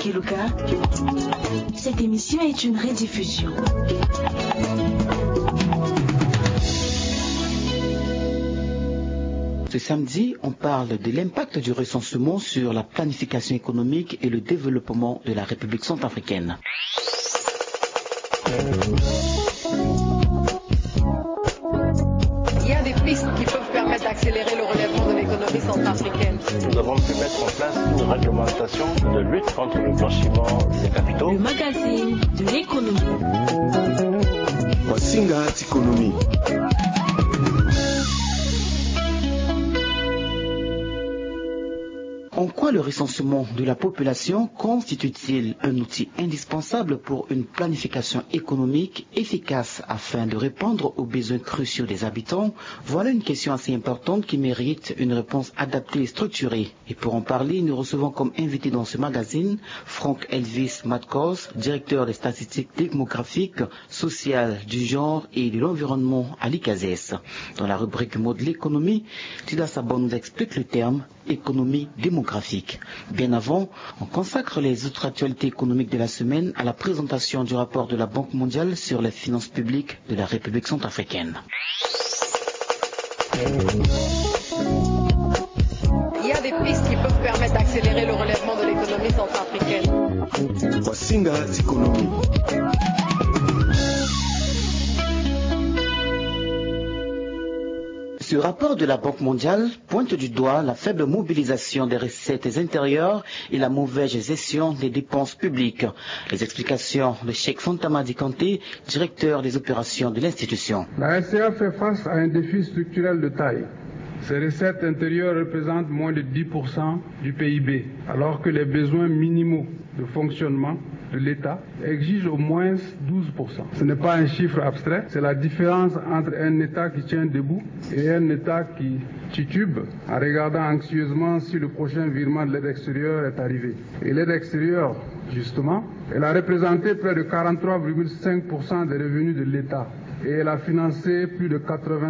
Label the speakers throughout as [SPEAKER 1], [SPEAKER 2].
[SPEAKER 1] Kiluka. Cette émission est une rediffusion.
[SPEAKER 2] Ce samedi, on parle de l'impact du recensement sur la planification économique et le développement de la République centrafricaine.
[SPEAKER 3] Il y a des pistes qui peuvent permettre d'accélérer le relèvement de l'économie centrafricaine.
[SPEAKER 4] Nous avons pu mettre en place une réglementation de lutte contre le blanchiment des capitaux.
[SPEAKER 1] Le magazine de l'économie.
[SPEAKER 5] Wasinga Économie.
[SPEAKER 2] En quoi le recensement de la population constitue-t-il un outil indispensable pour une planification économique efficace afin de répondre aux besoins cruciaux des habitants? Voilà une question assez importante qui mérite une réponse adaptée et structurée. Et pour en parler, nous recevons comme invité dans ce magazine Franck Elvis Matkos, directeur des statistiques démographiques, sociales, du genre et de l'environnement à l'ICASES. Dans la rubrique mot de l'économie, Tida Sabon nous explique le terme économie démographique. Bien avant, on consacre les autres actualités économiques de la semaine à la présentation du rapport de la Banque mondiale sur les finances publiques de la République centrafricaine.
[SPEAKER 3] Il y a des pistes qui peuvent permettre d'accélérer le relèvement de l'économie centrafricaine.
[SPEAKER 5] Wasinga Économie.
[SPEAKER 2] Ce rapport de la Banque mondiale pointe du doigt la faible mobilisation des recettes intérieures et la mauvaise gestion des dépenses publiques. Les explications de Cheikh Fantama Dikanté, directeur des opérations de l'institution.
[SPEAKER 6] La RCA fait face à un défi structurel de taille. Ses recettes intérieures représentent moins de 10% du PIB, alors que les besoins minimaux de fonctionnement de l'État exigent au moins 12%. Ce n'est pas un chiffre abstrait, c'est la différence entre un État qui tient debout et un État qui titube en regardant anxieusement si le prochain virement de l'aide extérieure est arrivé. Et l'aide extérieure, justement, elle a représenté près de 43,5% des revenus de l'État. Et elle a financé plus de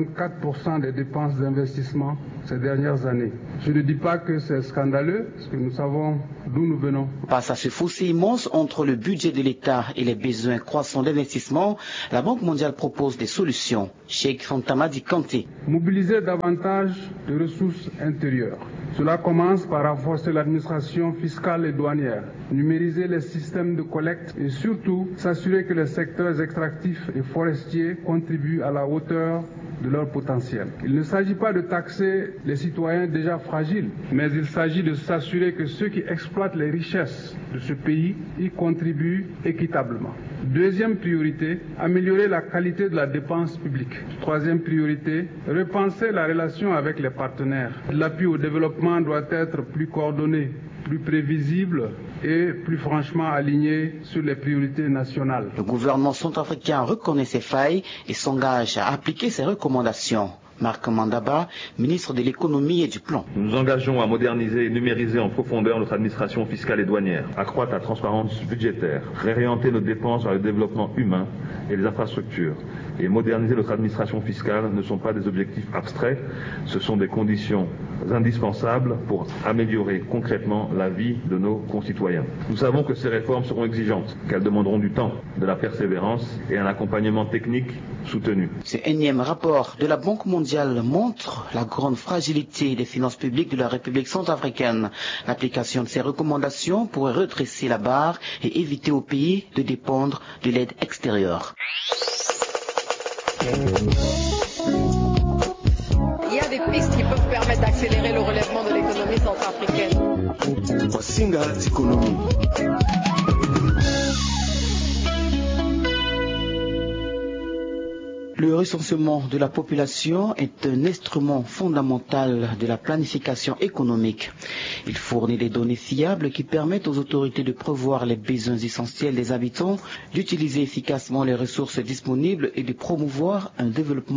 [SPEAKER 6] 84% des dépenses d'investissement ces dernières années. Je ne dis pas que c'est scandaleux, parce que nous savons d'où nous venons.
[SPEAKER 2] Face à ce fossé immense entre le budget de l'État et les besoins croissants d'investissement, la Banque mondiale propose des solutions. Cheikh Fantama Dikanté.
[SPEAKER 6] Mobiliser davantage de ressources intérieures. Cela commence par renforcer l'administration fiscale et douanière, numériser les systèmes de collecte et surtout s'assurer que les secteurs extractifs et forestiers contribuent à la hauteur de leur potentiel. Il ne s'agit pas de taxer les citoyens déjà fragiles, mais il s'agit de s'assurer que ceux qui exploitent les richesses de ce pays y contribuent équitablement. Deuxième priorité, améliorer la qualité de la dépense publique. Troisième priorité, repenser la relation avec les partenaires. L'appui au développement doit être plus coordonné, plus prévisible et plus franchement aligné sur les priorités nationales.
[SPEAKER 2] Le gouvernement centrafricain reconnaît ses failles et s'engage à appliquer ses recommandations. Marc Mandaba, ministre de l'économie et du plan.
[SPEAKER 7] Nous nous engageons à moderniser et numériser en profondeur notre administration fiscale et douanière, accroître la transparence budgétaire, réorienter nos dépenses vers le développement humain et les infrastructures. Et moderniser notre administration fiscale ne sont pas des objectifs abstraits, ce sont des conditions indispensables pour améliorer concrètement la vie de nos concitoyens. Nous savons que ces réformes seront exigeantes, qu'elles demanderont du temps, de la persévérance et un accompagnement technique soutenu.
[SPEAKER 2] Ce énième rapport de la Banque mondiale montre la grande fragilité des finances publiques de la République centrafricaine. L'application de ces recommandations pourrait redresser la barre et éviter au pays de dépendre de l'aide extérieure.
[SPEAKER 3] Il y a des pistes qui peuvent permettre d'accélérer le relèvement de l'économie centrafricaine.
[SPEAKER 5] Wasinga Économie.
[SPEAKER 2] Le recensement de la population est un instrument fondamental de la planification économique. Il fournit des données fiables qui permettent aux autorités de prévoir les besoins essentiels des habitants, d'utiliser efficacement les ressources disponibles et de promouvoir un développement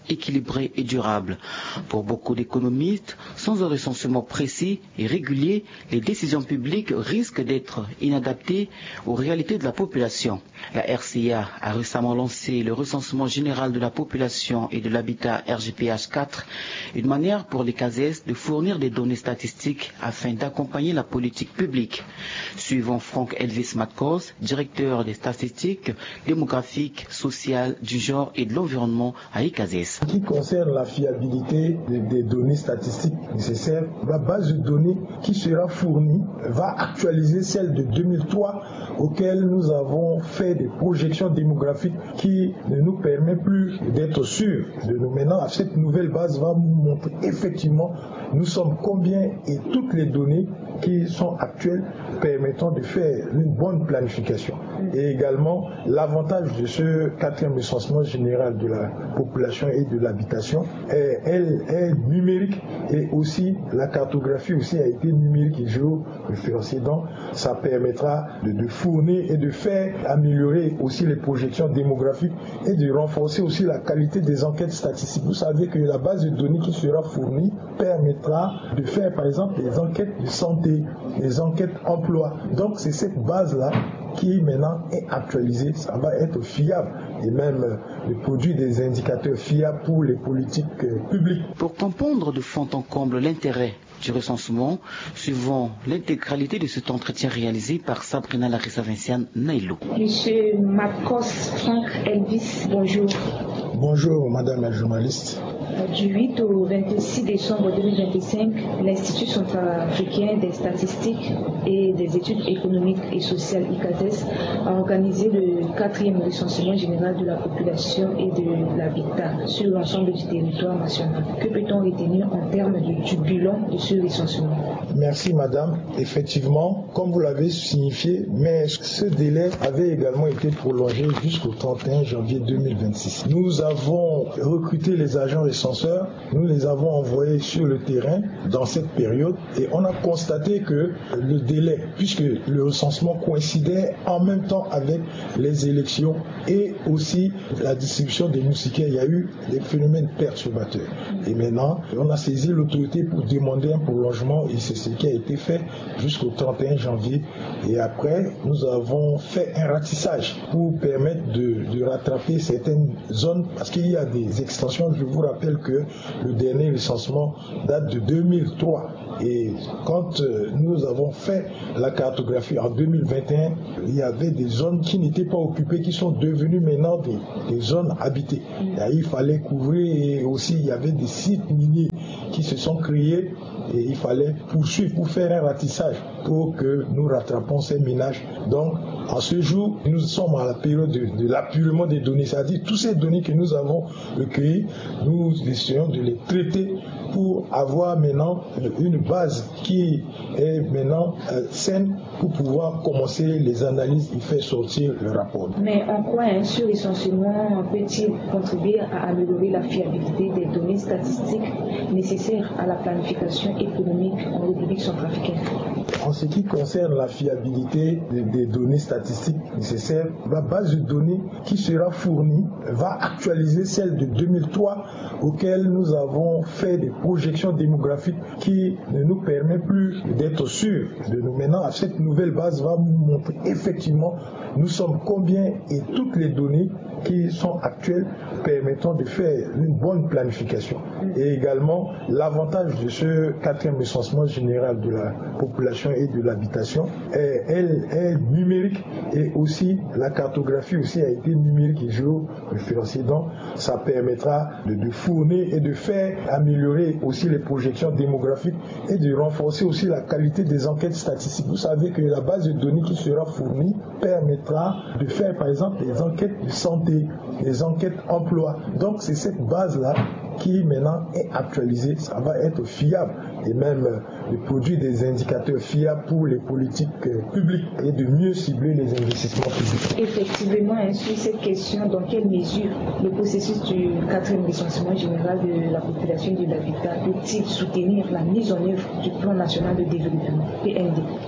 [SPEAKER 2] équilibrée et durable. Pour beaucoup d'économistes, sans un recensement précis et régulier, les décisions publiques risquent d'être inadaptées aux réalités de la population. La RCA a récemment lancé le recensement général de la population et de l'habitat RGPH 4, une manière pour les CASES de fournir des données statistiques afin d'accompagner la politique publique. Suivant Franck Elvis Matkos, directeur des statistiques démographiques, sociales, du genre et de l'environnement à ICASES.
[SPEAKER 8] En ce qui concerne la fiabilité des données statistiques nécessaires, la base de données qui sera fournie va actualiser celle de 2003 auquel nous avons fait des projections démographiques qui ne nous permettent plus d'être sûrs de nous. Maintenant, cette nouvelle base va nous montrer effectivement nous sommes combien et toutes les données qui sont actuelles permettant de faire une bonne planification. Et également, l'avantage de ce 4e recensement général de la population et de l'habitation, elle est numérique et aussi la cartographie aussi a été numérique et géoréférencée. Donc, ça permettra de fournir et de faire améliorer aussi les projections démographiques et de renforcer aussi la qualité des enquêtes statistiques. Vous savez que la base de données qui sera fournie permettra de faire par exemple des enquêtes de santé, des enquêtes emploi. Donc c'est cette base-là qui maintenant est actualisée, ça va être fiable et même de produire des indicateurs fiables pour les politiques publiques.
[SPEAKER 2] Pour comprendre de fond en comble l'intérêt du recensement, suivant l'intégralité de cet entretien réalisé par Sabrina Larissa-Vinciane Nailou.
[SPEAKER 9] Monsieur Matkos Franck Elvis, bonjour.
[SPEAKER 8] Bonjour Madame la journaliste.
[SPEAKER 9] Du 8 au 26 décembre 2025, l'Institut centrafricain des statistiques et des études économiques et sociales ICASES a organisé le 4e recensement général de la population et de l'habitat sur l'ensemble du territoire national. Que peut-on retenir en termes du bilan de ce recensement?
[SPEAKER 8] Merci Madame. Effectivement, comme vous l'avez signifié, mais ce délai avait également été prolongé jusqu'au 31 janvier 2026. Nous avons recruté les agents recenseurs, nous les avons envoyés sur le terrain dans cette période et on a constaté que le délai, puisque le recensement coïncidait en même temps avec les élections et aussi la distribution des moustiquaires, il y a eu des phénomènes perturbateurs. Et maintenant, on a saisi l'autorité pour demander un prolongement et c'est ce qui a été fait jusqu'au 31 janvier. Et après, nous avons fait un ratissage pour permettre de rattraper certaines zones parce qu'il y a des extensions. Je vous rappelle que le dernier recensement date de 2003 et quand nous avons fait la cartographie en 2021, il y avait des zones qui n'étaient pas occupées qui sont devenues maintenant des zones habitées. Et il fallait couvrir et aussi il y avait des sites miniers qui se sont créés et il fallait poursuivre pour faire un ratissage pour que nous rattrapions ces minages. Donc, en ce jour, nous sommes à la période de l'appurement des données, c'est-à-dire toutes ces données que nous avons recueillies, nous essayons de les traiter pour avoir maintenant une base qui est maintenant saine pour pouvoir commencer les analyses et faire sortir le rapport.
[SPEAKER 9] Mais en quoi ce recensement peut-il contribuer à améliorer la fiabilité des données statistiques nécessaires à la planification économique en République centrafricaine?
[SPEAKER 8] En ce qui concerne la fiabilité des données statistiques nécessaires, la base de données qui sera fournie va actualiser celle de 2003 auquel nous avons fait des projections démographiques qui ne nous permettent plus d'être sûrs de nous. Maintenant, cette nouvelle base va nous montrer effectivement nous sommes combien et toutes les données qui sont actuelles permettant de faire une bonne planification. Et également, l'avantage de ce 4e recensement général de la population et de l'habitation, elle est numérique et aussi la cartographie aussi a été numérique et géoréférencée. Donc, ça permettra de fournir et de faire améliorer aussi les projections démographiques et de renforcer aussi la qualité des enquêtes statistiques. Vous savez que la base de données qui sera fournie permettra de faire par exemple des enquêtes de santé, des enquêtes emploi. Donc c'est cette base-là qui maintenant est actualisée, ça va être fiable et même de produire des indicateurs fiables pour les politiques publiques et de mieux cibler les investissements publics.
[SPEAKER 9] Effectivement, sur cette question, dans quelle mesure le processus du 4e recensement général de la population et de l'habitat peut-il soutenir la mise en œuvre du plan national de développement, PND?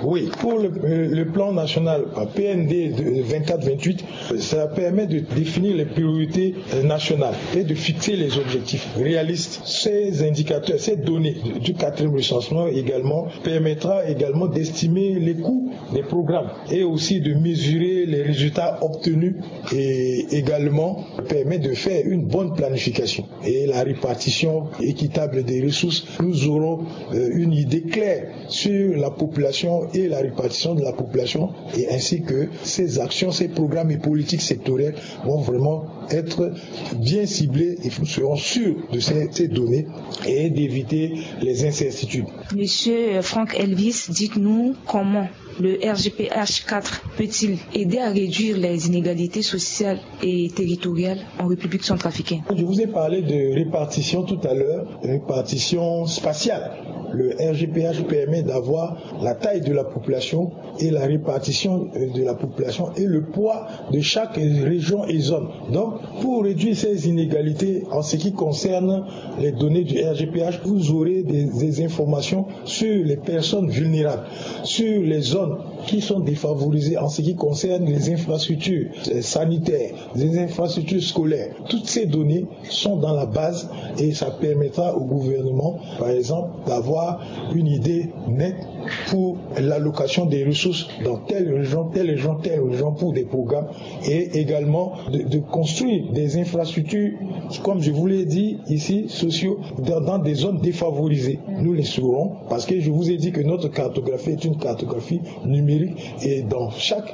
[SPEAKER 8] Oui, pour le plan national PND de 24-28, ça permet de définir les priorités nationales et de fixer les objectifs réalistes. Ces indicateurs, ces données du 4e recensement également permettra également d'estimer les coûts des programmes et aussi de mesurer les résultats obtenus et également permet de faire une bonne planification et la répartition équitable des ressources. Nous aurons une idée claire sur la population et la répartition de la population et ainsi que ces actions, ces programmes et politiques sectorielles vont vraiment être bien ciblés et nous serons sûrs de ces données et d'éviter les incertitudes.
[SPEAKER 9] Monsieur Franck Elvis, dites-nous comment le RGPH4 peut-il aider à réduire les inégalités sociales et territoriales en République centrafricaine?
[SPEAKER 8] Je vous ai parlé de répartition tout à l'heure, répartition spatiale. Le RGPH permet d'avoir la taille de la population et la répartition de la population et le poids de chaque région et zone. Donc, pour réduire ces inégalités en ce qui concerne les données du RGPH, vous aurez des informations sur les personnes vulnérables, sur les zones qui sont défavorisées en ce qui concerne les infrastructures sanitaires, les infrastructures scolaires. Toutes ces données sont dans la base et ça permettra au gouvernement, par exemple, d'avoir une idée nette pour l'allocation des ressources dans telle région pour des programmes et également de construire des infrastructures, comme je vous l'ai dit ici, sociaux, dans des zones défavorisées. Nous les saurons parce que je vous ai dit que notre cartographie est une cartographie numérique et dans chaque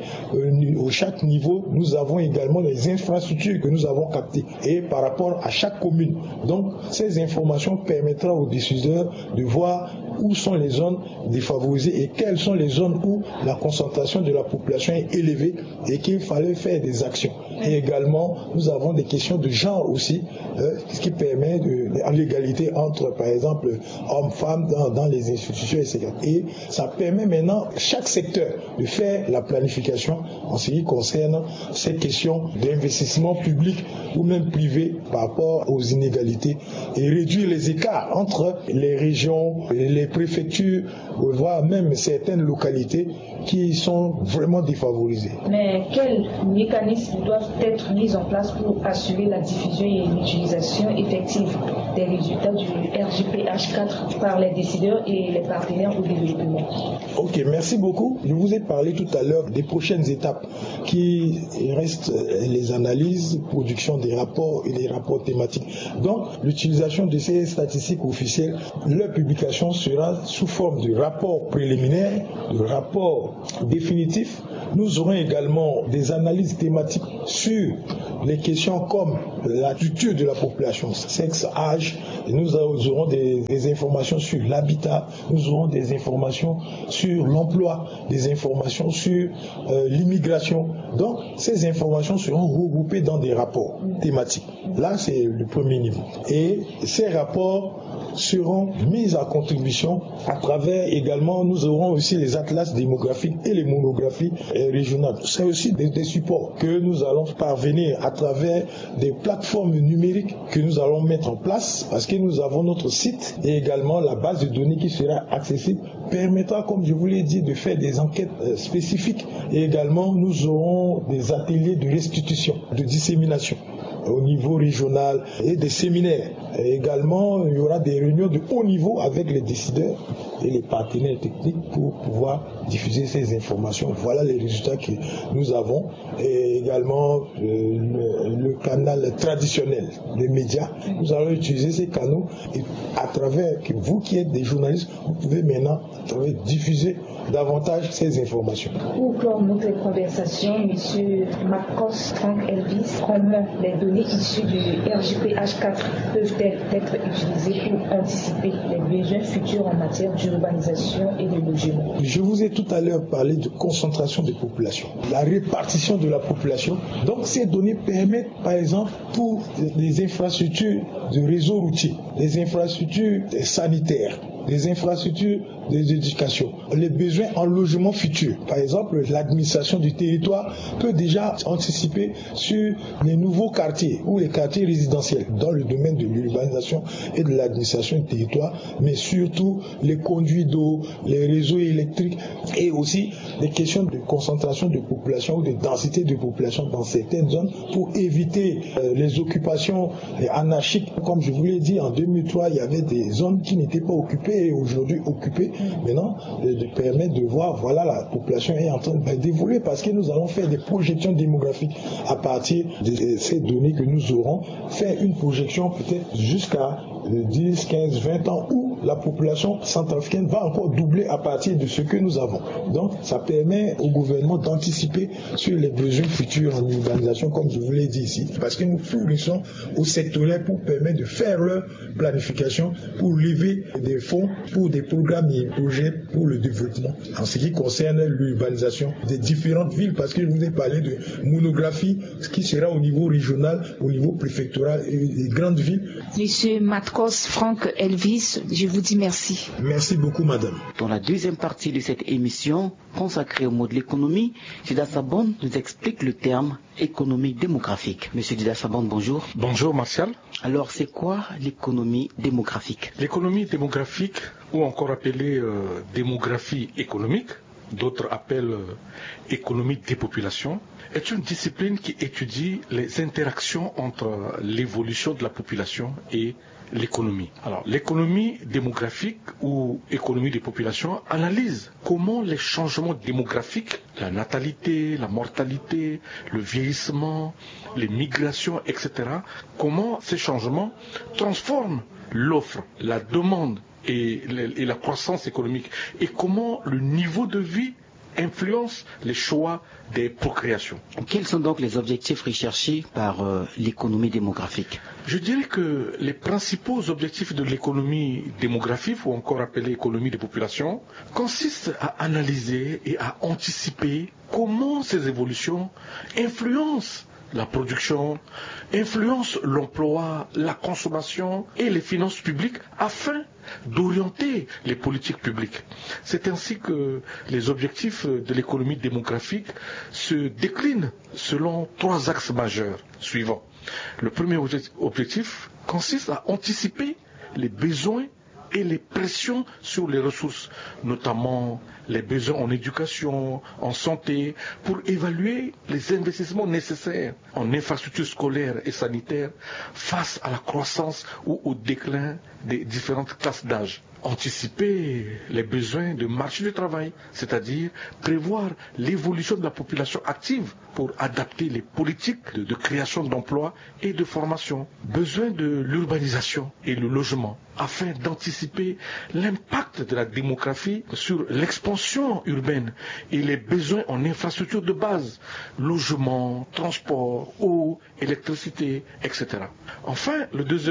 [SPEAKER 8] niveau, nous avons également les infrastructures que nous avons captées et par rapport à chaque commune. Donc, ces informations permettront aux décideurs de voir où sont les zones défavorisées et quelles sont les zones où la concentration de la population est élevée et qu'il fallait faire des actions. Et également, nous avons des questions de genre aussi, ce qui permet l'égalité entre, par exemple, hommes-femmes dans les institutions, etc. Et ça permet maintenant chaque secteur de faire la planification en ce qui concerne ces questions d'investissement public ou même privé par rapport aux inégalités et réduire les écarts entre les régions, les préfectures, voire même certaines localités qui sont vraiment défavorisées.
[SPEAKER 9] Mais quels mécanismes doivent être mis en place pour assurer la diffusion et l'utilisation effective des résultats du RGPH4 par les décideurs et les partenaires au développement?
[SPEAKER 8] Ok, merci beaucoup. Je vous ai parlé tout à l'heure des prochaines étapes qui restent les analyses, production des rapports et les rapports thématiques. Donc, l'utilisation de ces statistiques officielles, leur publication sera sous forme de rapports préliminaires, de rapports définitifs. Nous aurons également des analyses thématiques sur les questions comme la structure de la population, sexe, âge. Et nous aurons des informations sur l'habitat, nous aurons des informations sur l'emploi, des informations sur l'immigration. Donc, ces informations seront regroupées dans des rapports thématiques. Là, c'est le premier niveau. Et ces rapports seront mis à contribution à travers également, nous aurons aussi les atlas démographiques et les monographies régionales. C'est aussi des supports que nous allons parvenir à travers des plateformes numériques que nous allons mettre en place parce que nous avons notre site et également la base de données qui sera accessible permettra, comme je vous l'ai dit, de faire des enquêtes spécifiques et également nous aurons des ateliers de restitution, de dissémination au niveau régional et des séminaires. Et également, il y aura des réunions de haut niveau avec les décideurs et les partenaires techniques pour pouvoir diffuser ces informations. Voilà les résultats que nous avons. Et également, le canal traditionnel, les médias. Nous allons utiliser ces canaux et à travers, vous qui êtes des journalistes, vous pouvez maintenant diffuser davantage ces informations.
[SPEAKER 9] Pour clore notre conversation, M. Marcos Franck Elvis, comment les données issues du RGPH4 peuvent-elles être utilisées pour anticiper les besoins futurs en matière d'urbanisation et de logement?
[SPEAKER 8] Je vous ai tout à l'heure parlé de concentration des populations, la répartition de la population. Donc ces données permettent, par exemple, pour les infrastructures de réseau routier, les infrastructures sanitaires, les infrastructures d'éducation, les besoins en logement futur. Par exemple, l'administration du territoire peut déjà anticiper sur les nouveaux quartiers ou les quartiers résidentiels dans le domaine de l'urbanisation et de l'administration du territoire, mais surtout les conduits d'eau, les réseaux électriques et aussi les questions de concentration de population ou de densité de population dans certaines zones pour éviter les occupations anarchiques. Comme je vous l'ai dit, en 2003, il y avait des zones qui n'étaient pas occupées et aujourd'hui occupées. Maintenant, permettre de voir, voilà, la population est en train d'évoluer parce que nous allons faire des projections démographiques à partir de ces données que nous aurons, faire une projection peut-être jusqu'à 10, 15, 20 ans où la population centrafricaine va encore doubler à partir de ce que nous avons. Donc, ça permet au gouvernement d'anticiper sur les besoins futurs en urbanisation, comme je vous l'ai dit ici, parce que nous fournissons aux sectoriels pour permettre de faire leur planification, pour lever des fonds pour des programmes et projets pour le développement. En ce qui concerne l'urbanisation des différentes villes, parce que je vous ai parlé de monographie, ce qui sera au niveau régional, au niveau préfectoral et des grandes villes.
[SPEAKER 9] Monsieur Matkos Franck Elvis, je vous dis merci.
[SPEAKER 8] Merci beaucoup, madame.
[SPEAKER 2] Dans la deuxième partie de cette émission consacrée au mot de l'économie, Dida Sabon nous explique le terme économie démographique. Monsieur Dida Sabon, bonjour.
[SPEAKER 10] Bonjour Martial.
[SPEAKER 2] Alors, c'est quoi l'économie démographique?
[SPEAKER 10] L'économie démographique, ou encore appelée démographie économique, d'autres appellent économie des populations, est une discipline qui étudie les interactions entre l'évolution de la population et l'économie. Alors, l'économie démographique ou économie des populations analyse comment les changements démographiques, la natalité, la mortalité, le vieillissement, les migrations, etc., comment ces changements transforment l'offre, la demande et la croissance économique, et comment le niveau de vie influence les choix des procréations.
[SPEAKER 2] Quels sont donc les objectifs recherchés par l'économie démographique?
[SPEAKER 10] Je dirais que les principaux objectifs de l'économie démographique, ou encore appelée économie des populations, consistent à analyser et à anticiper comment ces évolutions influencent la production, influencent l'emploi, la consommation et les finances publiques afin d'orienter les politiques publiques. C'est ainsi que les objectifs de l'économie démographique se déclinent selon 3 axes majeurs suivants. Le premier objectif consiste à anticiper les besoins et les pressions sur les ressources, notamment les besoins en éducation, en santé, pour évaluer les investissements nécessaires en infrastructures scolaires et sanitaires face à la croissance ou au déclin des différentes classes d'âge. Anticiper les besoins de marché du travail, c'est-à-dire prévoir l'évolution de la population active pour adapter les politiques de création d'emplois et de formation. Besoin de l'urbanisation et le logement, afin d'anticiper l'impact de la démographie sur l'expansion urbaine et les besoins en infrastructures de base, logement, transport, eau, électricité, etc. Enfin,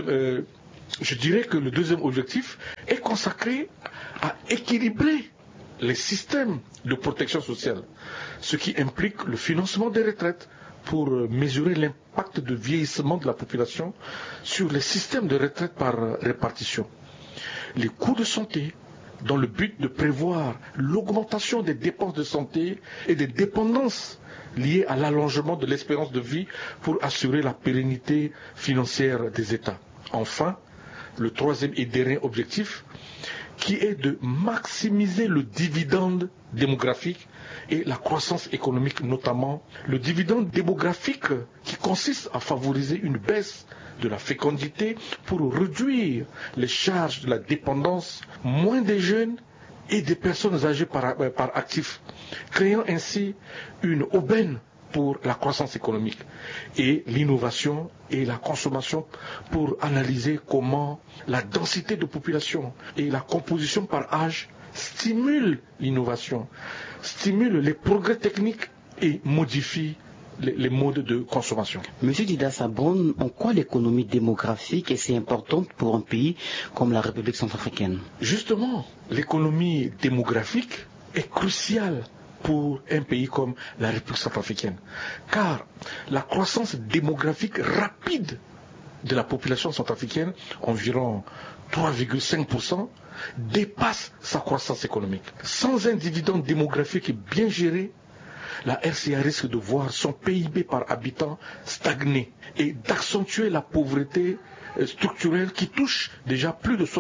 [SPEAKER 10] je dirais que le deuxième objectif est consacré à équilibrer les systèmes de protection sociale, ce qui implique le financement des retraites pour mesurer l'impact de vieillissement de la population sur les systèmes de retraite par répartition. Les coûts de santé, dans le but de prévoir l'augmentation des dépenses de santé et des dépendances liées à l'allongement de l'espérance de vie pour assurer la pérennité financière des États. Enfin, le troisième et dernier objectif, qui est de maximiser le dividende démographique et la croissance économique, notamment le dividende démographique qui consiste à favoriser une baisse de la fécondité pour réduire les charges de la dépendance, moins des jeunes et des personnes âgées par actif, créant ainsi une aubaine pour la croissance économique, et l'innovation et la consommation pour analyser comment la densité de population et la composition par âge stimulent l'innovation, stimulent les progrès techniques et modifient les modes de consommation.
[SPEAKER 2] Monsieur Dida Sabon, en quoi l'économie démographique est si importante pour un pays comme la République centrafricaine?
[SPEAKER 10] Justement, l'économie démographique est cruciale pour un pays comme la République centrafricaine, car la croissance démographique rapide de la population centrafricaine, environ 3,5%, dépasse sa croissance économique. Sans un dividende démographique bien géré, la RCA risque de voir son PIB par habitant stagner et d'accentuer la pauvreté structurelle qui touche déjà plus de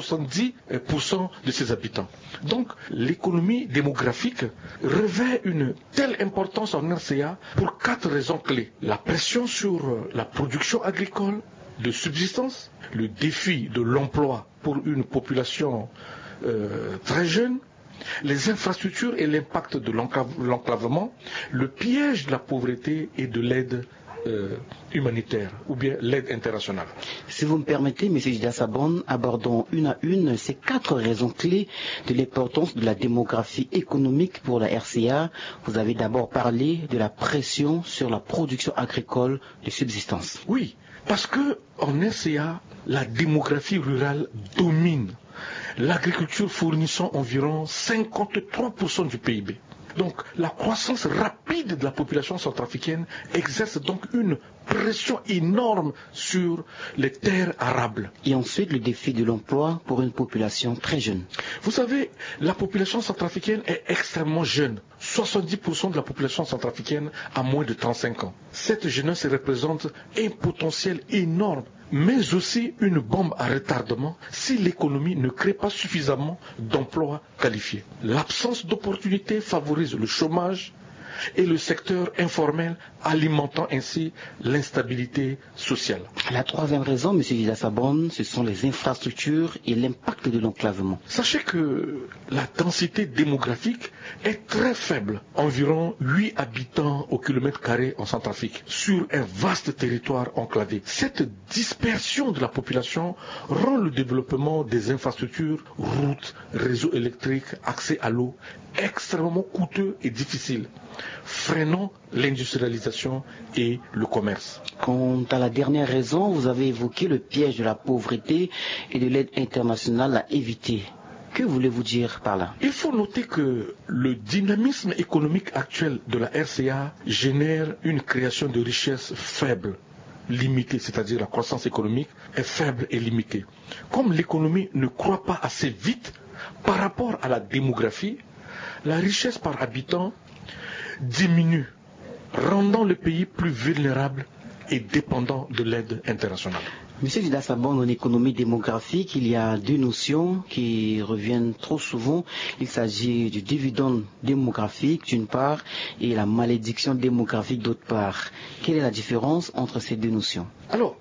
[SPEAKER 10] 70% de ses habitants. Donc l'économie démographique revêt une telle importance en RCA pour 4 raisons clés. La pression sur la production agricole de subsistance, le défi de l'emploi pour une population très jeune, les infrastructures et l'impact de l'enclavement, le piège de la pauvreté et de l'aide humanitaire ou bien l'aide internationale.
[SPEAKER 2] Si vous me permettez, M. Jida Sabon, abordons une à une ces 4 raisons clés de l'importance de la démographie économique pour la RCA. Vous avez d'abord parlé de la pression sur la production agricole de subsistance.
[SPEAKER 10] Oui, parce que en RCA, la démographie rurale domine, l'agriculture fournissant environ 53% du PIB. Donc la croissance rapide de la population centrafricaine exerce donc une pression énorme sur les terres arables.
[SPEAKER 2] Et ensuite le défi de l'emploi pour une population très jeune.
[SPEAKER 10] Vous savez, la population centrafricaine est extrêmement jeune. 70% de la population centrafricaine a moins de 35 ans. Cette jeunesse représente un potentiel énorme, mais aussi une bombe à retardement si l'économie ne crée pas suffisamment d'emplois qualifiés. L'absence d'opportunités favorise le chômage et le secteur informel, alimentant ainsi l'instabilité sociale.
[SPEAKER 2] La 3e raison, M. Jida Sabon, ce sont les infrastructures et l'impact de l'enclavement.
[SPEAKER 10] Sachez que la densité démographique est très faible, environ 8 habitants au kilomètre carré en Centrafrique, sur un vaste territoire enclavé. Cette dispersion de la population rend le développement des infrastructures, routes, réseaux électriques, accès à l'eau, extrêmement coûteux et difficile, freinant l'industrialisation et le commerce.
[SPEAKER 2] Quant à la dernière raison, vous avez évoqué le piège de la pauvreté et de l'aide internationale à éviter. Que voulez-vous dire par là?
[SPEAKER 10] Il faut noter que le dynamisme économique actuel de la RCA génère une création de richesses faible, limitée, c'est-à-dire la croissance économique est faible et limitée. Comme l'économie ne croît pas assez vite par rapport à la démographie, la richesse par habitant diminue, rendant le pays plus vulnérable et dépendant de l'aide internationale.
[SPEAKER 2] Monsieur Jida Sabon, en économie démographique, il y a 2 notions qui reviennent trop souvent. Il s'agit du dividende démographique d'une part et la malédiction démographique d'autre part. Quelle est la différence entre ces 2 notions?
[SPEAKER 10] Alors,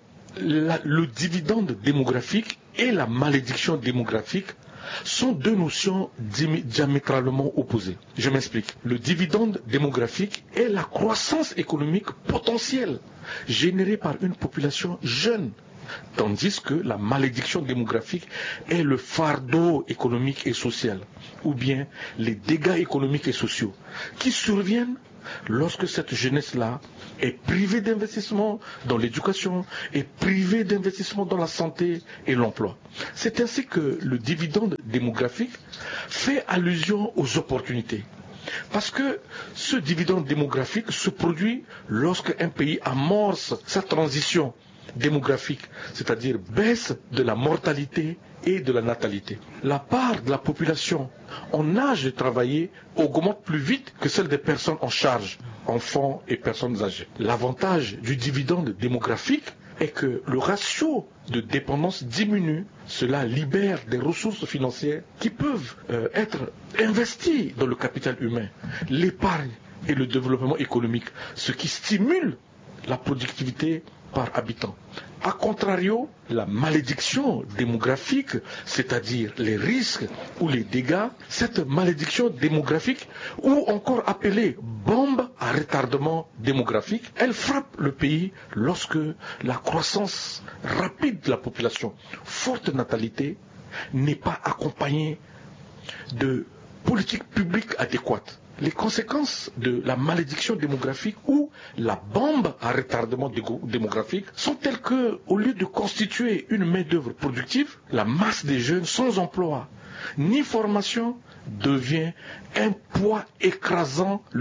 [SPEAKER 10] le dividende démographique et la malédiction démographique sont 2 notions diamétralement opposées. Je m'explique. Le dividende démographique est la croissance économique potentielle générée par une population jeune, tandis que la malédiction démographique est le fardeau économique et social, ou bien les dégâts économiques et sociaux, qui surviennent lorsque cette jeunesse-là est privée d'investissement dans l'éducation, est privée d'investissement dans la santé et l'emploi. C'est ainsi que le dividende démographique fait allusion aux opportunités. Parce que ce dividende démographique se produit lorsque un pays amorce sa transition démographique, c'est-à-dire baisse de la mortalité et de la natalité. La part de la population en âge de travailler augmente plus vite que celle des personnes en charge, enfants et personnes âgées. L'avantage du dividende démographique est que le ratio de dépendance diminue. Cela libère des ressources financières qui peuvent être investies dans le capital humain, l'épargne et le développement économique, ce qui stimule la productivité par habitant. A contrario, la malédiction démographique, c'est-à-dire les risques ou les dégâts, cette malédiction démographique, ou encore appelée bombe à retardement démographique, elle frappe le pays lorsque la croissance rapide de la population, forte natalité, n'est pas accompagnée de politiques publiques adéquates. Les conséquences de la malédiction démographique ou la bombe à retardement démographique sont telles que, au lieu de constituer une main-d'œuvre productive, la masse des jeunes sans emploi ni formation devient un poids écrasant le pays.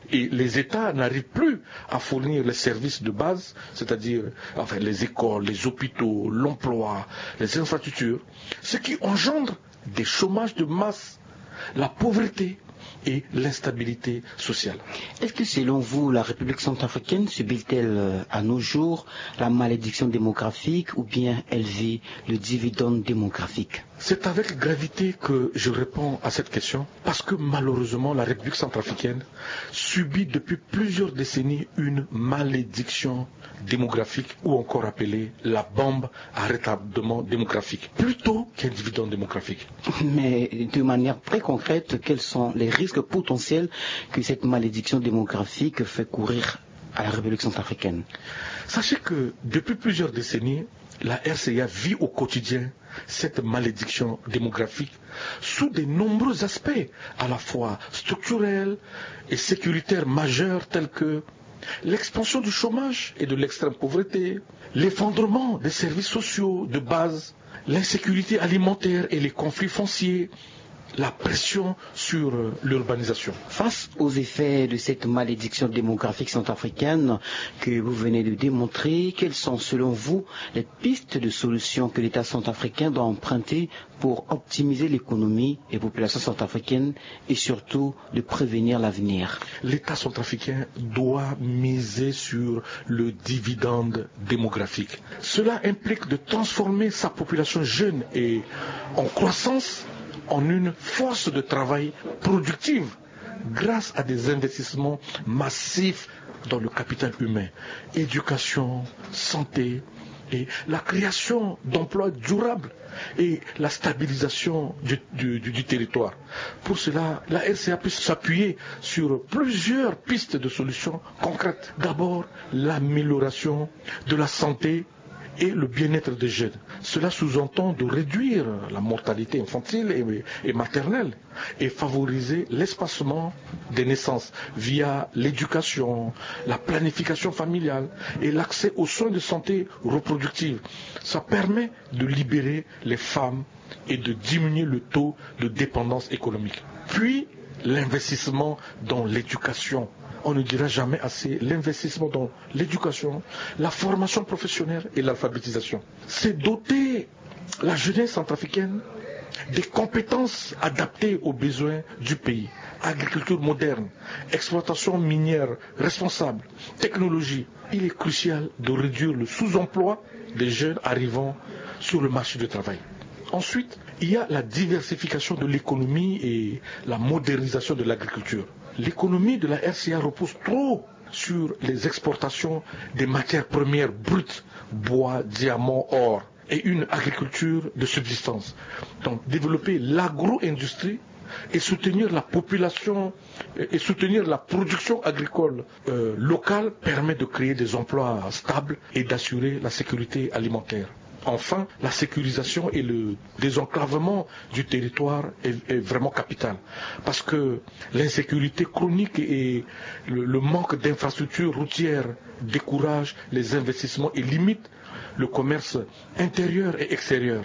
[SPEAKER 10] Et les États n'arrivent plus à fournir les services de base, c'est-à-dire les écoles, les hôpitaux, l'emploi, les infrastructures, ce qui engendre des chômages de masse, la pauvreté et l'instabilité sociale.
[SPEAKER 2] Est-ce que selon vous, la République centrafricaine subit-elle à nos jours la malédiction démographique ou bien elle vit le dividende démographique?
[SPEAKER 10] C'est avec gravité que je réponds à cette question parce que malheureusement la République centrafricaine subit depuis plusieurs décennies une malédiction démographique ou encore appelée la bombe à retardement démographique plutôt qu'un dividende démographique.
[SPEAKER 2] Mais de manière très concrète, quels sont les risques potentiels que cette malédiction démographique fait courir à la République centrafricaine?
[SPEAKER 10] Sachez que depuis plusieurs décennies, la RCA vit au quotidien cette malédiction démographique sous de nombreux aspects, à la fois structurels et sécuritaires majeurs tels que l'expansion du chômage et de l'extrême pauvreté, l'effondrement des services sociaux de base, l'insécurité alimentaire et les conflits fonciers, la pression sur l'urbanisation.
[SPEAKER 2] Face aux effets de cette malédiction démographique centrafricaine que vous venez de démontrer, quelles sont selon vous les pistes de solutions que l'État centrafricain doit emprunter pour optimiser l'économie et la population centrafricaine et surtout de prévenir l'avenir?
[SPEAKER 10] L'État centrafricain doit miser sur le dividende démographique. Cela implique de transformer sa population jeune et en croissance en une force de travail productive grâce à des investissements massifs dans le capital humain, éducation, santé et la création d'emplois durables et la stabilisation du territoire. Pour cela, la RCA peut s'appuyer sur plusieurs pistes de solutions concrètes. D'abord, l'amélioration de la santé et le bien-être des jeunes. Cela sous-entend de réduire la mortalité infantile et maternelle et favoriser l'espacement des naissances via l'éducation, la planification familiale et l'accès aux soins de santé reproductive. Ça permet de libérer les femmes et de diminuer le taux de dépendance économique. Puis, l'investissement dans l'éducation. On ne dira jamais assez, l'investissement dans l'éducation, la formation professionnelle et l'alphabétisation. C'est doter la jeunesse centrafricaine des compétences adaptées aux besoins du pays. Agriculture moderne, exploitation minière responsable, technologie. Il est crucial de réduire le sous-emploi des jeunes arrivant sur le marché du travail. Ensuite, il y a la diversification de l'économie et la modernisation de l'agriculture. L'économie de la RCA repose trop sur les exportations des matières premières brutes, bois, diamants, or, et une agriculture de subsistance. Donc développer l'agro-industrie et soutenir la population et soutenir la production agricole locale permet de créer des emplois stables et d'assurer la sécurité alimentaire. Enfin, la sécurisation et le désenclavement du territoire est vraiment capital. Parce que l'insécurité chronique et le manque d'infrastructures routières découragent les investissements et limitent le commerce intérieur et extérieur.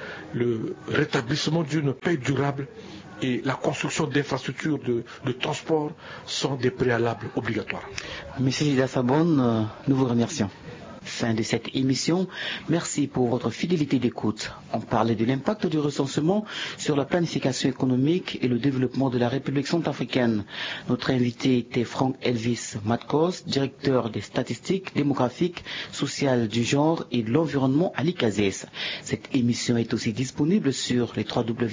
[SPEAKER 10] Le rétablissement d'une paix durable et la construction d'infrastructures de transport sont des préalables obligatoires.
[SPEAKER 2] Monsieur Gilda Sabon, nous vous remercions. Fin de cette émission. Merci pour votre fidélité d'écoute. On parlait de l'impact du recensement sur la planification économique et le développement de la République centrafricaine. Notre invité était Franck Elvis Matkos, directeur des statistiques démographiques, sociales du genre et de l'environnement à l'ICASES. Cette émission est aussi disponible sur les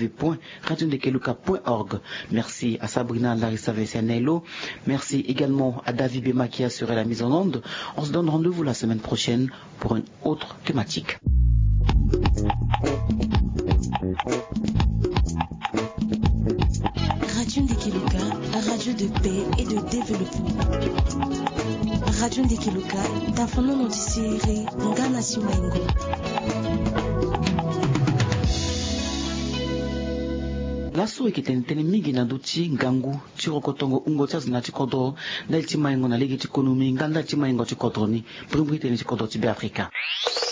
[SPEAKER 2] www.radiondekeluka.org. Merci à Sabrina Larissa Vessianello. Merci également à David Bema qui assurait la mise en onde. On se donne rendez-vous la semaine prochaine pour une autre thématique.
[SPEAKER 1] Radio Ndekeluka, radio de paix et de développement. Radio Ndekeluka, d'afano noticieri, ngana simengo.
[SPEAKER 2] Laso ikitentene mingi na duchi ngangu chirokotongo ungo chazina chikodo ndal chimaingo na ligi chikonomi nganda chimaingo chikodoni primbrite ni chikodo chibe Afrika.